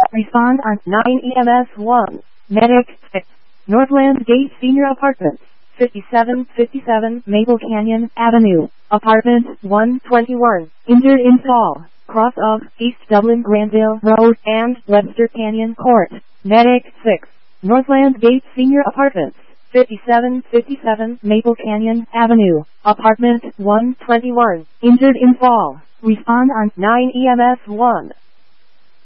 Respond on 9 EMS 1. Medic 6. Northland Gate Senior Apartments, 5757 Maple Canyon Avenue, Apartment 121. Injured in fall, cross of East Dublin Granville Road and Webster Canyon Court. Medic 6. Northland Gate Senior Apartments, 5757 Maple Canyon Avenue, Apartment 121. Injured in fall. Respond on 9 EMS 1.